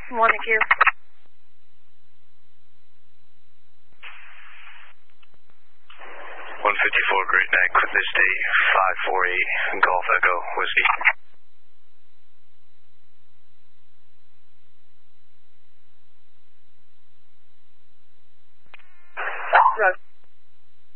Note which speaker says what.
Speaker 1: Morning, Q.
Speaker 2: 154 Great Neck, this day 548 Golf Echo Whiskey.
Speaker 1: Roger.